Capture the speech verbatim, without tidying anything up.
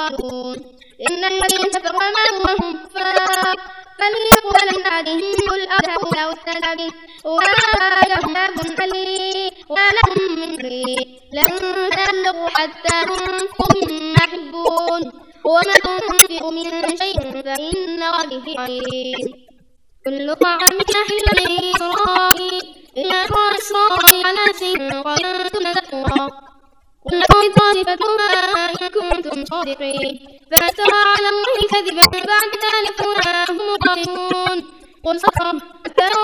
خالدون إن الذين كفروا وهم كفار فلن يقبل من أحدهم الأرض ولو افتدى أولئك هم عذاب أليم ولهم من ريح لن تبلغوا حتى تنفقوا مما تحبون وما تنفقوا من شيء فإن ربه عليم كل طعام حل بني إسرائيل إلا قال إسرائيل على شيء قلتم تكفرا قل طائفة إن كنتم صادقين فأتوا على الله كذبا بعد ذلك هم ظالمون قل صدق